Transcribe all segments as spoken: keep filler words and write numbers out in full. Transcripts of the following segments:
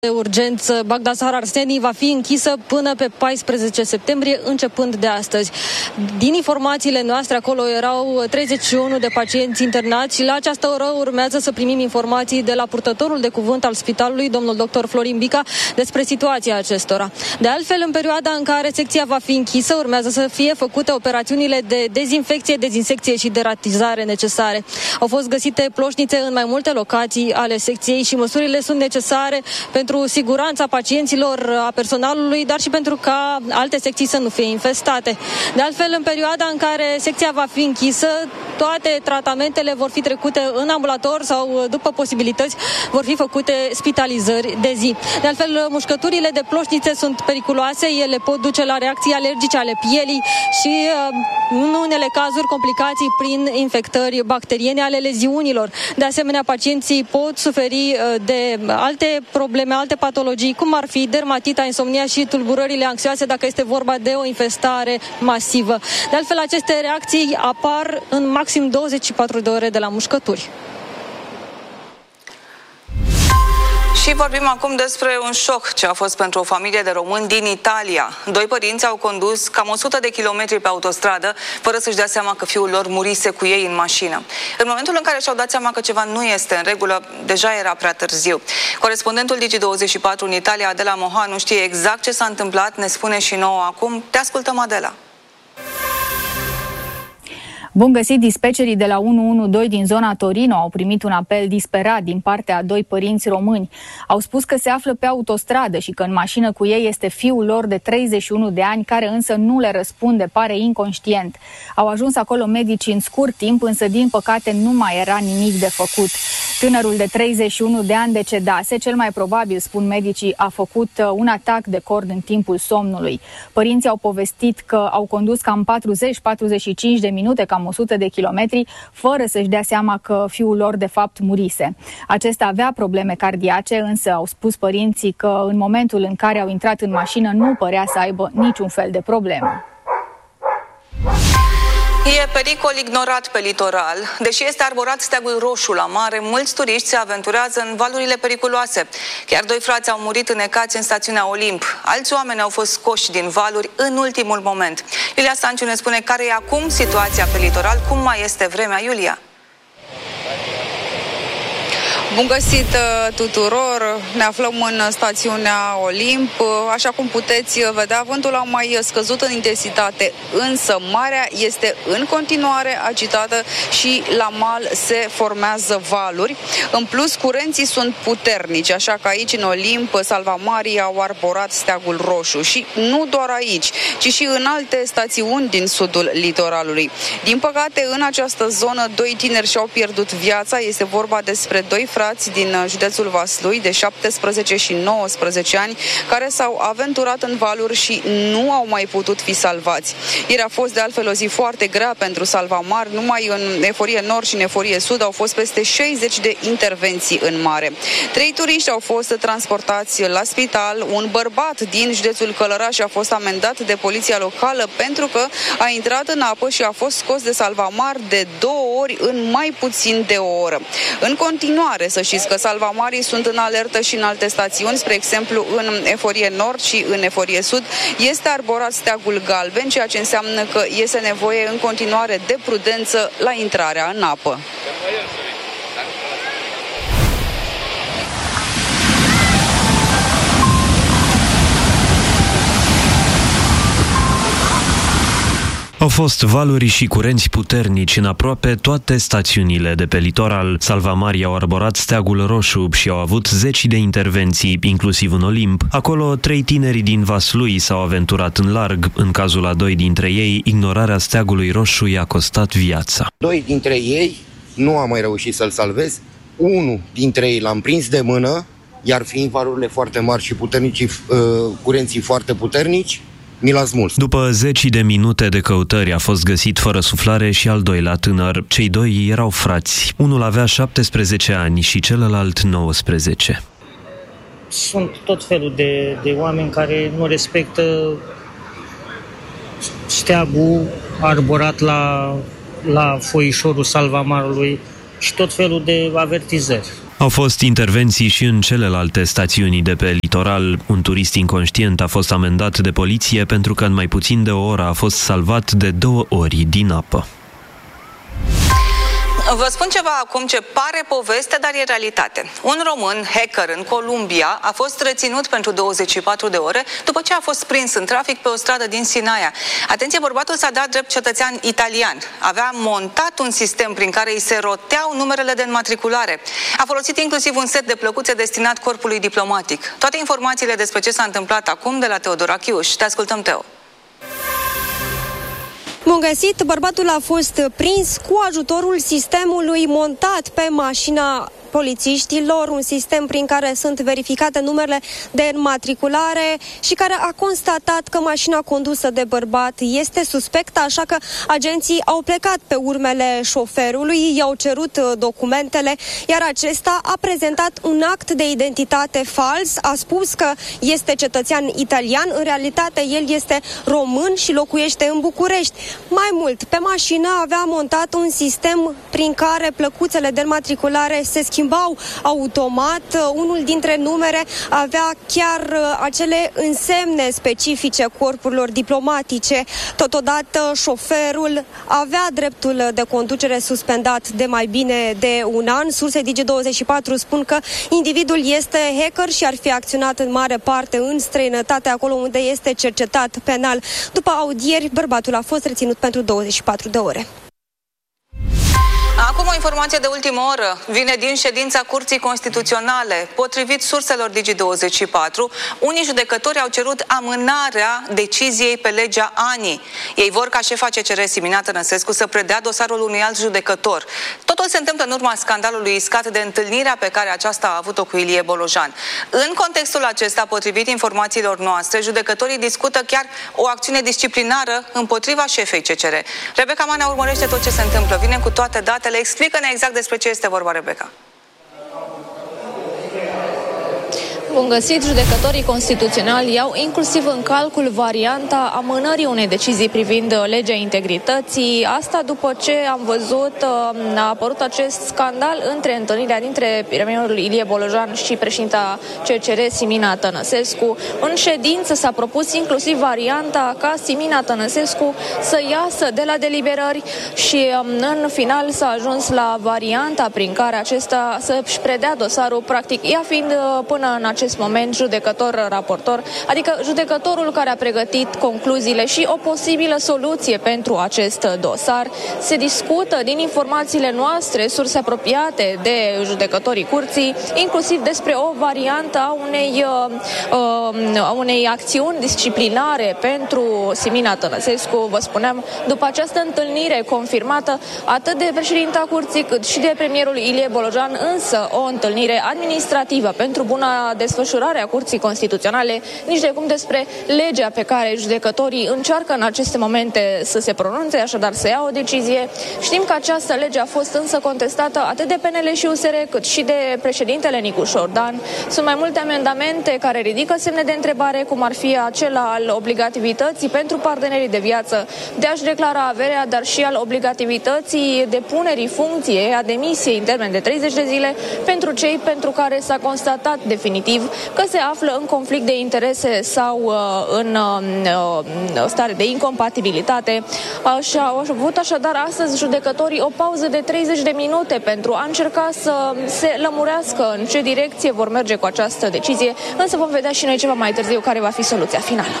de urgență Bagdasar Arseni va fi închisă până pe paisprezece septembrie, începând de astăzi. Din informațiile noastre, acolo erau treizeci și unu de pacienți internați și la această oră urmează să primim informații de la purtătorul de cuvânt al spitalului, domnul doctor Florin Bica, despre situația acestora. De altfel, în perioada în care secția va fi închisă, urmează să fie făcute operațiunile de dezinfecție, dezinsecție și deratizare necesare. Au fost găsite ploșnițe în mai multe locații ale secției și măsurile sunt necesare pentru pentru siguranța pacienților, a personalului, dar și pentru ca alte secții să nu fie infestate. De altfel, în perioada în care secția va fi închisă, toate tratamentele vor fi trecute în ambulator sau, după posibilități, vor fi făcute spitalizări de zi. De altfel, mușcăturile de ploșnițe sunt periculoase, ele pot duce la reacții alergice ale pielii și, în unele cazuri, complicații prin infectări bacteriene ale leziunilor. De asemenea, pacienții pot suferi de alte probleme, alte patologii, cum ar fi dermatita, insomnia și tulburările anxioase dacă este vorba de o infestare masivă. De altfel, aceste reacții apar în maxim douăzeci și patru de ore de la mușcături. Și vorbim acum despre un șoc ce a fost pentru o familie de români din Italia. Doi părinți au condus cam o sută de kilometri pe autostradă fără să-și dea seama că fiul lor murise cu ei în mașină. În momentul în care și-au dat seama că ceva nu este în regulă, deja era prea târziu. Corespondentul Digi douăzeci și patru în Italia, Adela Mohanu, știe exact ce s-a întâmplat, ne spune și nouă acum. Te ascultăm, Adela. Bun găsit! Dispecerii de la unu unu doi din zona Torino au primit un apel disperat din partea a doi părinți români. Au spus că se află pe autostradă și că în mașină cu ei este fiul lor de treizeci și unu de ani, care însă nu le răspunde, pare inconștient. Au ajuns acolo medici în scurt timp, însă din păcate nu mai era nimic de făcut. Tânărul de treizeci și unu de ani decedase, cel mai probabil, spun medicii, a făcut un atac de cord în timpul somnului. Părinții au povestit că au condus cam patruzeci patruzeci și cinci de minute, cam o sută de kilometri, fără să-și dea seama că fiul lor de fapt murise. Acesta avea probleme cardiace, însă au spus părinții că în momentul în care au intrat în mașină nu părea să aibă niciun fel de problemă. E pericol ignorat pe litoral. Deși este arborat steagul roșu la mare, mulți turiști se aventurează în valurile periculoase. Chiar doi frați au murit înecați în stațiunea Olimp. Alți oameni au fost scoși din valuri în ultimul moment. Iulia Stanciu ne spune care e acum situația pe litoral, cum mai este vremea, Iulia? Bun găsit tuturor! Ne aflăm în stațiunea Olimp. Așa cum puteți vedea, vântul a mai scăzut în intensitate, însă marea este în continuare agitată și la mal se formează valuri. În plus, curenții sunt puternici, așa că aici în Olimp salvamarii au arborat steagul roșu. Și nu doar aici, ci și în alte stațiuni din sudul litoralului. Din păcate, în această zonă, doi tineri și-au pierdut viața. Este vorba despre doi frați din județul Vaslui de șaptesprezece și nouăsprezece ani care s-au aventurat în valuri și nu au mai putut fi salvați. Ieri a fost de altfel o zi foarte grea pentru salvamari. Numai în Eforie Nord și în Eforie Sud au fost peste șaizeci de intervenții în mare. Trei turiști au fost transportați la spital. Un bărbat din județul Călăraș a fost amendat de poliția locală pentru că a intrat în apă și a fost scos de salvamari de două ori în mai puțin de o oră. În continuare, să știți că salvamarii sunt în alertă și în alte stațiuni, spre exemplu în Eforie Nord și în Eforie Sud este arborat steagul galben, ceea ce înseamnă că este nevoie în continuare de prudență la intrarea în apă. Au fost valuri și curenți puternici în aproape toate stațiunile de pe litoral. Salvamarii au arborat steagul roșu și au avut zeci de intervenții, inclusiv în Olimp. Acolo, trei tineri din Vaslui s-au aventurat în larg. În cazul a doi dintre ei, ignorarea steagului roșu i-a costat viața. Doi dintre ei nu am mai reușit să-l salvez. Unul dintre ei l-am prins de mână, iar fiind valurile foarte mari și puternici, uh, curenții foarte puternici, mi l-a smuls. După zeci de minute de căutări a fost găsit fără suflare și al doilea tânăr. Cei doi erau frați. Unul avea șaptesprezece ani și celălalt nouăsprezece. Sunt tot felul de, de oameni care nu respectă steagul arborat la, la foișorul salvamarului și tot felul de avertizări. Au fost intervenții și în celelalte stațiuni de pe litoral. Un turist inconștient a fost amendat de poliție pentru că în mai puțin de o oră a fost salvat de două ori din apă. Vă spun ceva acum ce pare poveste, dar e realitate. Un român, hacker în Columbia, a fost reținut pentru douăzeci și patru de ore după ce a fost prins în trafic pe o stradă din Sinaia. Atenție, bărbatul s-a dat drept cetățean italian. Avea montat un sistem prin care îi se roteau numerele de înmatriculare. A folosit inclusiv un set de plăcuțe destinat corpului diplomatic. Toate informațiile despre ce s-a întâmplat acum de la Teodora Chiuș. Te ascultăm, Teo. Bun găsit, bărbatul a fost prins cu ajutorul sistemului montat pe mașina polițiștilor, un sistem prin care sunt verificate numerele de înmatriculare și care a constatat că mașina condusă de bărbat este suspectă, așa că agenții au plecat pe urmele șoferului, i-au cerut documentele, iar acesta a prezentat un act de identitate fals, a spus că este cetățean italian, în realitate el este român și locuiește în București. Mai mult, pe mașină avea montat un sistem prin care plăcuțele de înmatriculare se schimbau automat. Unul dintre numere avea chiar acele însemne specifice corpurilor diplomatice. Totodată, șoferul avea dreptul de conducere suspendat de mai bine de un an. Surse Digi douăzeci și patru spun că individul este hacker și ar fi acționat în mare parte în străinătate, acolo unde este cercetat penal. După audieri, bărbatul a fost reținut pentru douăzeci și patru de ore. Acum o informație de ultimă oră. Vine din ședința Curții Constituționale. Potrivit surselor Digi douăzeci și patru, unii judecători au cerut amânarea deciziei pe legea A N I. Ei vor ca șefa C C R, Simina Tănăsescu, să predea dosarul unui alt judecător. Totul se întâmplă în urma scandalului iscat de întâlnirea pe care aceasta a avut-o cu Ilie Bolojan. În contextul acesta, potrivit informațiilor noastre, judecătorii discută chiar o acțiune disciplinară împotriva șefei C C R. Rebecca Manea urmărește tot ce se întâmplă. Vine cu toate datele. Explică-ne exact despre ce este vorba, Rebecca. Bun găsit, judecătorii constituționali iau inclusiv în calcul varianta amânării unei decizii privind legea integrității. Asta după ce am văzut, a apărut acest scandal între întâlnirea dintre premierul Ilie Bolojan și președinta C C R, Simina Tănăsescu. În ședință s-a propus inclusiv varianta ca Simina Tănăsescu să iasă de la deliberări și în final s-a ajuns la varianta prin care acesta să-și predea dosarul, practic ea fiind până în acest acest moment judecător raportor, adică judecătorul care a pregătit concluziile și o posibilă soluție pentru acest dosar. Se discută din informațiile noastre, surse apropiate de judecătorii curții, inclusiv despre o variantă a unei, uh, a unei acțiuni disciplinare pentru Simina Tănăsescu. Vă spuneam, după această întâlnire confirmată atât de președinta curții cât și de premierul Ilie Bolojan, însă o întâlnire administrativă pentru buna desfășurare a Curții Constituționale, nici de cum despre legea pe care judecătorii încearcă în aceste momente să se pronunțe, așadar să ia o decizie. Știm că această lege a fost însă contestată atât de P N L și U S R cât și de președintele Nicu Șordan. Sunt mai multe amendamente care ridică semne de întrebare, cum ar fi acela al obligativității pentru partenerii de viață de a-și declara averea, dar și al obligativității depunerii funcției a demisiei în termen de treizeci de zile pentru cei pentru care s-a constatat definitiv că se află în conflict de interese sau uh, în uh, stare de incompatibilitate. Uh, și au avut așadar astăzi judecătorii o pauză de treizeci de minute pentru a încerca să se lămurească în ce direcție vor merge cu această decizie, însă vom vedea și noi ceva mai târziu care va fi soluția finală.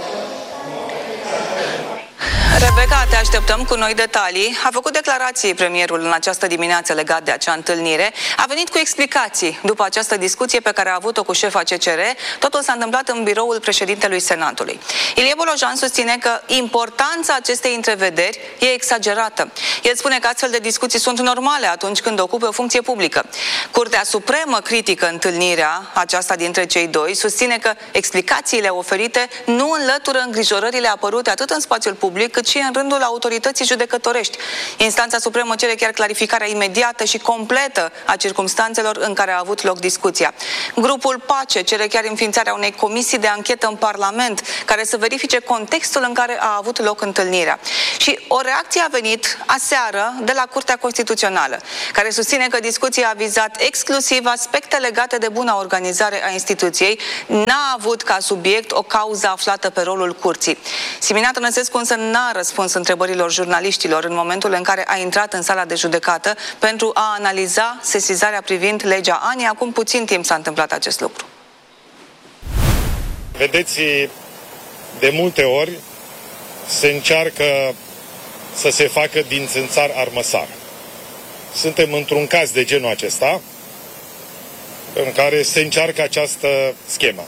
Rebecca, te așteptăm cu noi detalii. A făcut declarații premierul în această dimineață legat de acea întâlnire. A venit cu explicații după această discuție pe care a avut-o cu șefa C C R. Totul s-a întâmplat în biroul președintelui Senatului. Ilie Bolojan susține că importanța acestei întrevederi e exagerată. El spune că astfel de discuții sunt normale atunci când ocupe o funcție publică. Curtea Supremă critică întâlnirea aceasta dintre cei doi, susține că explicațiile oferite nu înlătură îngrijorările apărute atât în spațiul public cât și în rândul autorității judecătorești. Instanța Supremă cere chiar clarificarea imediată și completă a circumstanțelor în care a avut loc discuția. Grupul Pace cere chiar înființarea unei comisii de anchetă în Parlament care să verifice contextul în care a avut loc întâlnirea. Și o reacție a venit aseară de la Curtea Constituțională, care susține că discuția a vizat exclusiv aspecte legate de buna organizare a instituției, n-a avut ca subiect o cauză aflată pe rolul curții. Simina Tănăsescu însă n-a răspuns întrebărilor jurnaliștilor în momentul în care a intrat în sala de judecată pentru a analiza sesizarea privind legea A N I. Acum puțin timp s-a întâmplat acest lucru. Vedeți, de multe ori se încearcă să se facă din țânțar armăsar. Suntem într-un caz de genul acesta, în care se încearcă această schemă.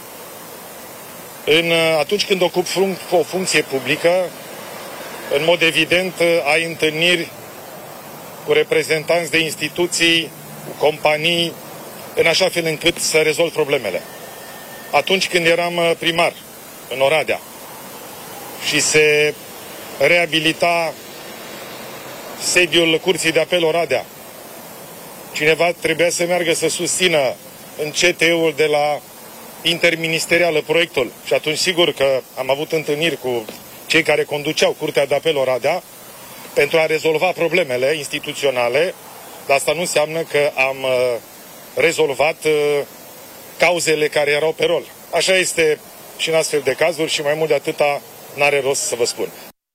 În, atunci când ocupi o funcție publică, în mod evident ai întâlniri cu reprezentanți de instituții, cu companii, în așa fel încât să rezolvi problemele. Atunci când eram primar în Oradea și se reabilita sediul Curții de Apel Oradea, cineva trebuia să meargă să susțină în C T E-ul de la interministerială proiectul. Și atunci sigur că am avut întâlniri cu cei care conduceau Curtea de Apel Oradea pentru a rezolva problemele instituționale, dar asta nu înseamnă că am rezolvat cauzele care erau pe rol. Așa este și în astfel de cazuri și mai mult de atâta n-are rost să vă spun.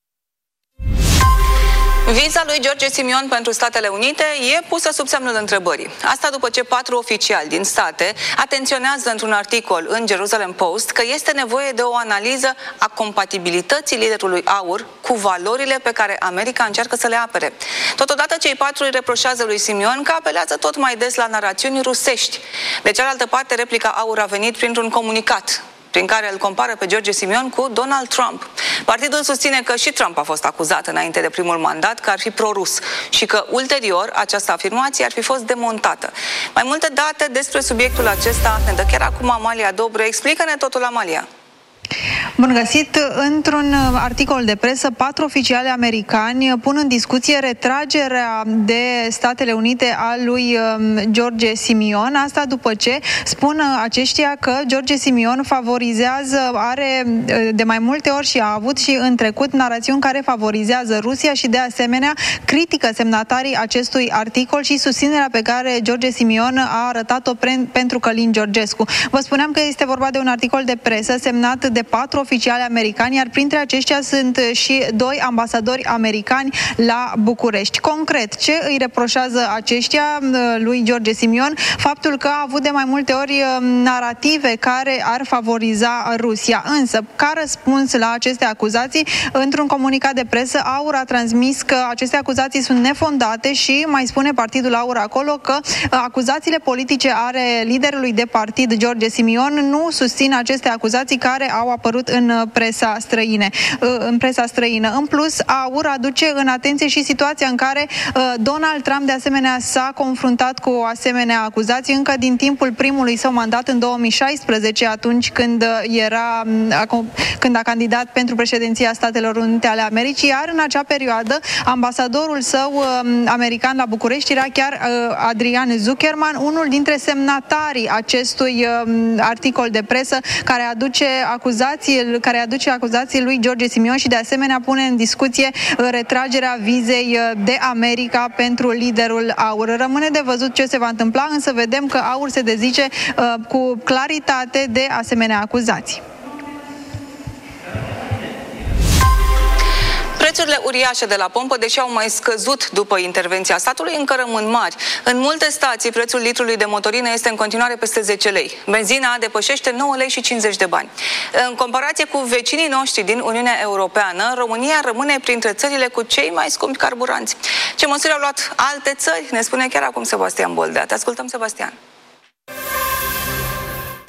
Viza lui George Simion pentru Statele Unite e pusă sub semnul întrebării. Asta după ce patru oficiali din state atenționează într-un articol în Jerusalem Post că este nevoie de o analiză a compatibilității liderului AUR cu valorile pe care America încearcă să le apere. Totodată, cei patru îi reproșează lui Simion că apelează tot mai des la narațiuni rusești. De cealaltă parte, replica AUR a venit printr-un comunicat prin care îl compară pe George Simion cu Donald Trump. Partidul susține că și Trump a fost acuzat înainte de primul mandat că ar fi pro-rus și că ulterior această afirmație ar fi fost demontată. Mai multe date despre subiectul acesta ne dă chiar acum Amalia Dobre. Explică-ne totul, Amalia. Bun găsit! Într-un articol de presă, patru oficiali americani pun în discuție retragerea de Statele Unite a lui George Simion. Asta după ce spun aceștia că George Simion favorizează, are de mai multe ori și a avut și în trecut narațiuni care favorizează Rusia și de asemenea critică semnatarii acestui articol și susținerea pe care George Simion a arătat-o pentru Călin Georgescu. Vă spuneam că este vorba de un articol de presă semnat de patru oficiali americani, iar printre aceștia sunt și doi ambasadori americani la București. Concret, ce îi reproșează aceștia lui George Simion? Faptul că a avut de mai multe ori narative care ar favoriza Rusia. Însă, ca răspuns la aceste acuzații, într-un comunicat de presă, AUR a transmis că aceste acuzații sunt nefondate și mai spune partidul AUR acolo că acuzațiile politice ale liderului de partid, George Simion, nu susțin aceste acuzații care au apărut în presa străine, în presa străină. În plus, AUR aduce în atenție și situația în care Donald Trump de asemenea s-a confruntat cu o asemenea acuzație încă din timpul primului său mandat în două mii șaisprezece, atunci când era când a candidat pentru președinția Statelor Unite ale Americii, iar în acea perioadă ambasadorul său american la București era chiar Adrian Zuckerman, unul dintre semnatarii acestui articol de presă care aduce acuzații, care aduce acuzații lui George Simion și de asemenea pune în discuție retragerea vizei de America pentru liderul AUR. Rămâne de văzut ce se va întâmpla, însă vedem că AUR se dezice uh, cu claritate de asemenea acuzații. Prețurile uriașe de la pompă, deși au mai scăzut după intervenția statului, încă rămân mari. În multe stații, prețul litrului de motorină este în continuare peste zece lei. Benzina depășește nouă lei și cincizeci de bani. În comparație cu vecinii noștri din Uniunea Europeană, România rămâne printre țările cu cei mai scumpi carburanți. Ce măsuri au luat alte țări? Ne spune chiar acum Sebastian Boldea. Te ascultăm, Sebastian.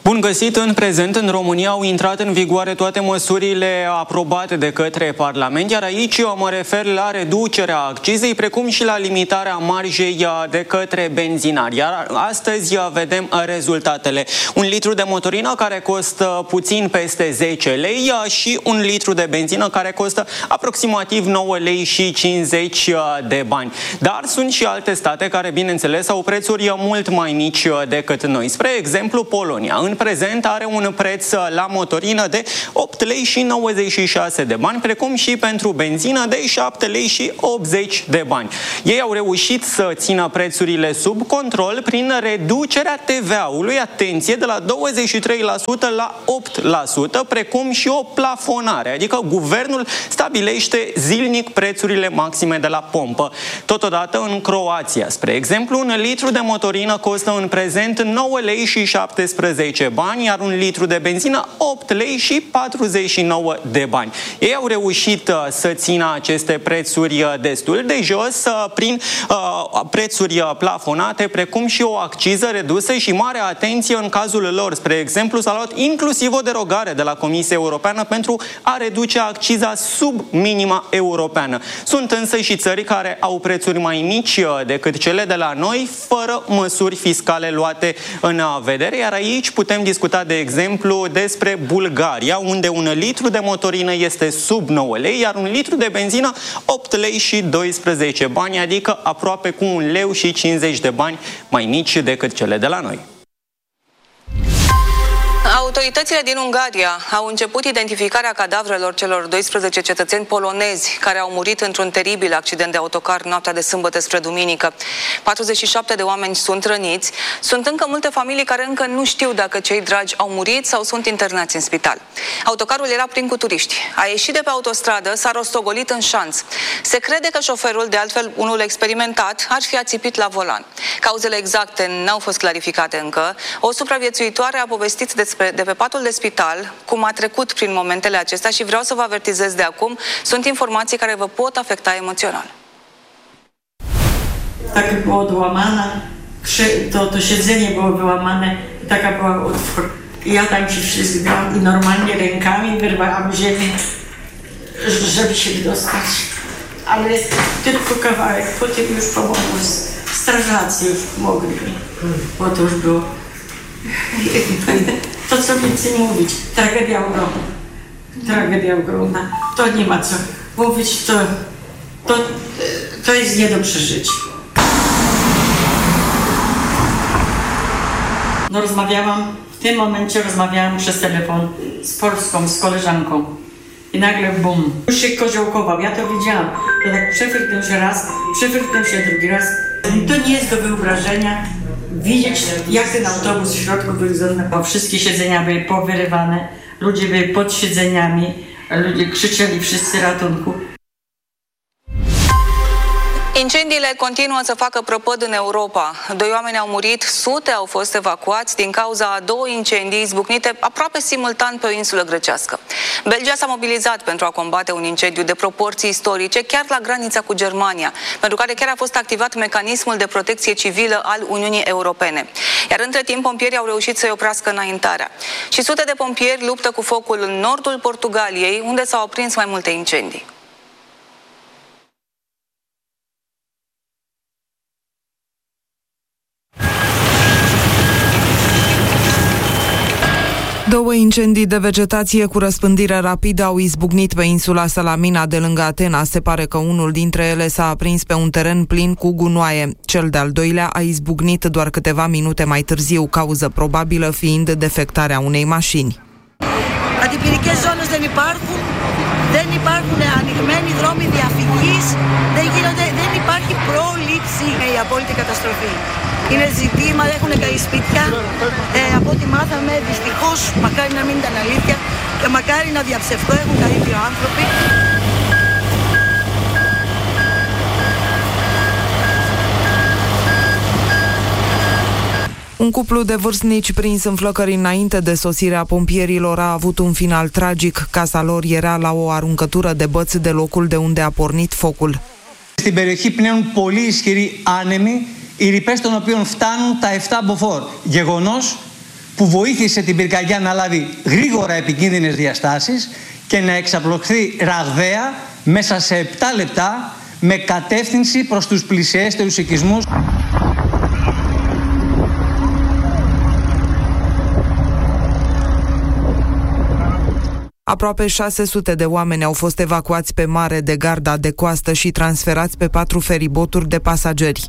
Bun găsit! În prezent, în România au intrat în vigoare toate măsurile aprobate de către Parlament, iar aici eu mă refer la reducerea accizei, precum și la limitarea marjei de către benzinari. Iar astăzi vedem rezultatele. Un litru de motorină care costă puțin peste zece lei și un litru de benzină care costă aproximativ nouă lei și cincizeci de bani. Dar sunt și alte state care, bineînțeles, au prețuri mult mai mici decât noi. Spre exemplu, Polonia. În prezent are un preț la motorină de opt lei și nouăzeci și șase de bani, precum și pentru benzină de șapte lei și optzeci de bani. Ei au reușit să țină prețurile sub control prin reducerea T V A-ului, atenție, de la douăzeci și trei la sută la opt la sută, precum și o plafonare, adică guvernul stabilește zilnic prețurile maxime de la pompă. Totodată, în Croația, spre exemplu, un litru de motorină costă în prezent nouă lei și șaptesprezece bani, iar un litru de benzină opt lei și patruzeci și nouă de bani. Ei au reușit uh, să țină aceste prețuri uh, destul de jos uh, prin uh, prețuri uh, plafonate, precum și o acciză redusă și mare atenție în cazul lor. Spre exemplu, s-a luat inclusiv o derogare de la Comisia Europeană pentru a reduce acciza sub minima europeană. Sunt însă și țări care au prețuri mai mici uh, decât cele de la noi, fără măsuri fiscale luate în uh, vedere, iar aici putem discuta, de exemplu, despre Bulgaria, unde un litru de motorină este sub nouă lei, iar un litru de benzină opt lei și doisprezece bani, adică aproape cu un leu și cincizeci de bani mai mici decât cele de la noi. Autoritățile din Ungaria au început identificarea cadavrelor celor doisprezece cetățeni polonezi care au murit într-un teribil accident de autocar noaptea de sâmbătă spre duminică. patruzeci și șapte de oameni sunt răniți. Sunt încă multe familii care încă nu știu dacă cei dragi au murit sau sunt internați în spital. Autocarul era plin cu turiști. A ieșit de pe autostradă, s-a rostogolit în șanț. Se crede că șoferul, de altfel unul experimentat, ar fi ațipit la volan. Cauzele exacte n-au fost clarificate încă. O supraviețuitoare a povestit despre de pe patul de spital cum a trecut prin momentele acestea și vreau să vă avertizez de acum, sunt informații care vă pot afecta emoțional. Tak było odłamane, to, to siedzenie było wyłamane, taka była utwór. Ja tam się wślizgnęłam i normalnie rękami wyrwałam ziemię, żeby się dostać. Ale tylko kawałek, potem już pomogło. Strażacy już pomogli mi, bo to już było... To co więcej mówić, tragedia ogromna, tragedia ogromna, to nie ma co mówić, to, to, to jest nie do przeżycia. No rozmawiałam, w tym momencie rozmawiałam przez telefon z Polską, z koleżanką i nagle bum, już się koziołkował, ja to widziałam, to tak przefryknął się raz, przefryknął się drugi raz, to nie jest do wyobrażenia. Widzieć, jak ten autobus w środku wygląda. Wszystkie siedzenia były powyrywane, ludzie byli pod siedzeniami, ludzie krzyczeli wszyscy ratunku. Incendiile continuă să facă prăpăd în Europa. Doi oameni au murit, sute au fost evacuați din cauza a două incendii izbucnite aproape simultan pe o insulă grecească. Belgia s-a mobilizat pentru a combate un incendiu de proporții istorice chiar la granița cu Germania, pentru care chiar a fost activat mecanismul de protecție civilă al Uniunii Europene. Iar între timp, pompierii au reușit să-i oprească înaintarea. Și sute de pompieri luptă cu focul în nordul Portugaliei, unde s-au aprins mai multe incendii. Două incendii de vegetație cu răspândire rapidă au izbucnit pe insula Salamina de lângă Atena. Se pare că unul dintre ele s-a aprins pe un teren plin cu gunoaie. Cel de-al doilea a izbucnit doar câteva minute mai târziu, cauză probabilă fiind defectarea unei mașini. Αντιπυρικές ζώνες δεν υπάρχουν, δεν υπάρχουν ανοιγμένοι δρόμοι διαφυγής, δεν, γίνονται, δεν υπάρχει πρόληψη. Η απόλυτη καταστροφή. Είναι ζητήμα, έχουν καεί σπίτια, ε, από ό,τι μάθαμε δυστυχώς, μακάρι να μην ήταν αλήθεια και μακάρι να διαψευδώ, έχουν καεί δύο άνθρωποι. Un cuplu de vârstnici prins în flăcări înainte de sosirea pompierilor a avut un final tragic. Casa lor era la o aruncătură de băți de locul de unde a pornit focul. Στην περιοχή πνέουν πολύ ισχυροί άνεμοι, οι ρηπές των οποίων φτάνουν τα επτά μποφόρ. Γεγονός που βοήθησε την πυρκαγιά να λάβει γρήγορα επικίνδυνες διαστάσεις και να εξαπλωθεί ραγδαία μέσα σε επτά λεπτά με κατεύθυνση προς τους πλησιέστερους οικισμούς. Aproape șase sute de oameni au fost evacuați pe mare de garda de coastă și transferați pe patru feriboturi de pasageri.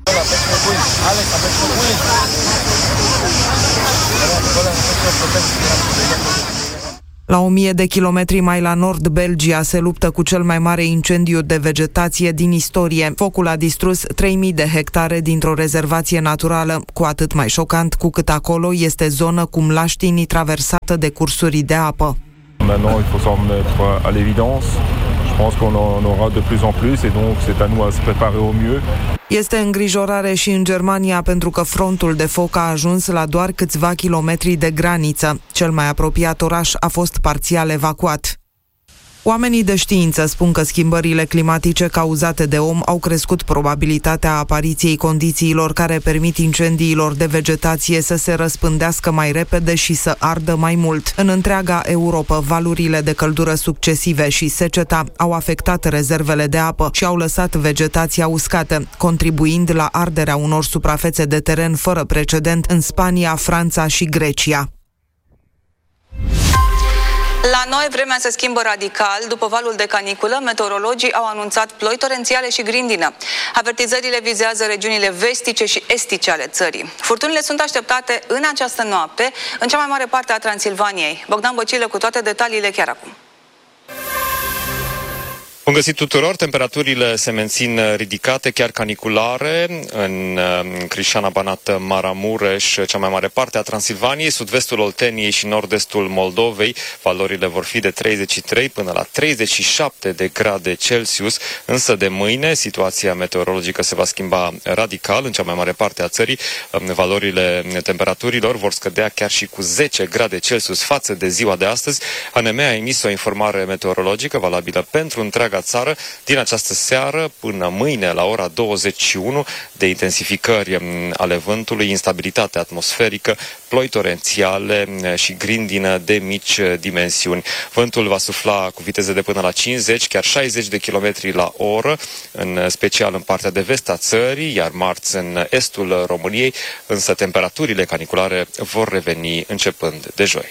La o mie de kilometri mai la nord, Belgia se luptă cu cel mai mare incendiu de vegetație din istorie. Focul a distrus trei mii de hectare dintr-o rezervație naturală, cu atât mai șocant cu cât acolo este zonă cu mlaștinii traversată de cursuri de apă. Maintenant, il faut s'en remettre à l'évidence. Je pense qu'on en aura de plus en plus et donc c'est à nous à se préparer au mieux. Este îngrijorare și în Germania pentru că frontul de foc a ajuns la doar câțiva kilometri de graniță. Cel mai apropiat oraș a fost parțial evacuat. Oamenii de știință spun că schimbările climatice cauzate de om au crescut probabilitatea apariției condițiilor care permit incendiilor de vegetație să se răspândească mai repede și să ardă mai mult. În întreaga Europă, valurile de căldură succesive și seceta au afectat rezervele de apă și au lăsat vegetația uscată, contribuind la arderea unor suprafețe de teren fără precedent în Spania, Franța și Grecia. La noi vremea se schimbă radical. După valul de caniculă, meteorologii au anunțat ploi torențiale și grindină. Avertizările vizează regiunile vestice și estice ale țării. Furtunile sunt așteptate în această noapte, în cea mai mare parte a Transilvaniei. Bogdan Băcilă cu toate detaliile chiar acum. Bun găsit tuturor, temperaturile se mențin ridicate, chiar caniculare, în Crișana, Banat, Maramureș, cea mai mare parte a Transilvaniei, sud-vestul Olteniei și nord-estul Moldovei. Valorile vor fi de treizeci și trei până la treizeci și șapte de grade Celsius, însă de mâine situația meteorologică se va schimba radical în cea mai mare parte a țării. Valorile temperaturilor vor scădea chiar și cu zece grade Celsius față de ziua de astăzi. A N M a emis o informare meteorologică valabilă pentru întreaga țară din această seară până mâine la ora douăzeci și unu de intensificări ale vântului, instabilitate atmosferică, ploi torențiale și grindină de mici dimensiuni. Vântul va sufla cu viteze de până la cincizeci, chiar șaizeci de kilometri la oră, în special în partea de vest a țării, iar marți în estul României, însă temperaturile caniculare vor reveni începând de joi.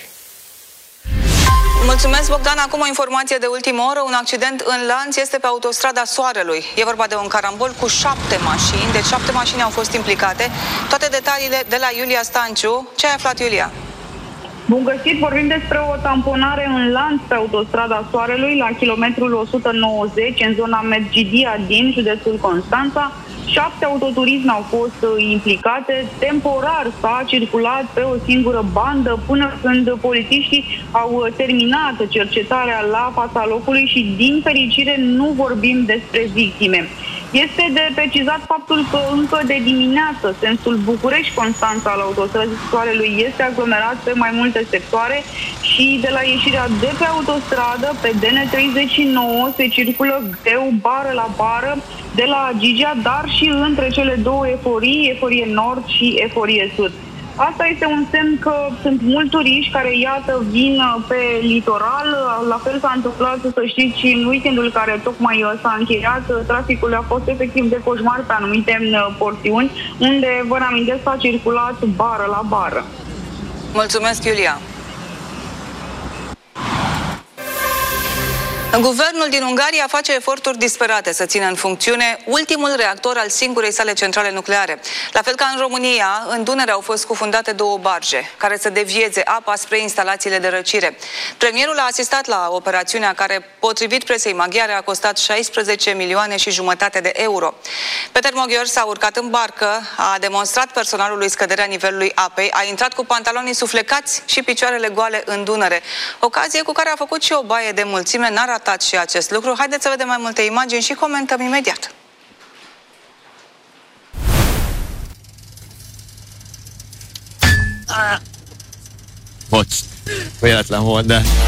Mulțumesc, Bogdan. Acum o informație de ultimă oră. Un accident în lanț este pe autostrada Soarelui. E vorba de un carambol cu șapte mașini, deci șapte mașini au fost implicate. Toate detaliile de la Iulia Stanciu. Ce ai aflat, Iulia? Bun găsit, vorbim despre o tamponare în lanț pe autostrada Soarelui la kilometrul o sută nouăzeci în zona Medgidia din județul Constanța. Șapte autoturisme au fost implicate. Temporar s-a circulat pe o singură bandă până când polițiștii au terminat cercetarea la fața locului și, din fericire, nu vorbim despre victime. Este de precizat faptul că încă de dimineață sensul București-Constanța al autostrăzii Soarelui este aglomerat pe mai multe sectoare și de la ieșirea de pe autostradă pe D N treizeci și nouă se circulă greu bară la bară de la Gigea, dar și între cele două eforii, eforie nord și eforie sud. Asta este un semn că sunt mulți turiști care, iată, vin pe litoral. La fel s-a întâmplat, să știți, și în weekendul care tocmai s-a încheiat. Traficul a fost efectiv de coșmar pe anumite porțiuni, unde, vă reamintesc, s-a circulat bară la bară. Mulțumesc, Iulia! Guvernul din Ungaria face eforturi disperate să țină în funcțiune ultimul reactor al singurei sale centrale nucleare. La fel ca în România, în Dunăre au fost scufundate două barge care să devieze apa spre instalațiile de răcire. Premierul a asistat la operațiunea care, potrivit presei maghiare, a costat șaisprezece milioane și jumătate de euro. Peter Moghior s-a urcat în barcă, a demonstrat personalului scăderea nivelului apei, a intrat cu pantalonii suflecați și picioarele goale în Dunăre. Ocazie cu care a făcut și o baie de mulțime, n-a ratat și acest lucru. Haideți să vedem mai multe imagini și comentăm imediat. Bocs, băiat la Honda.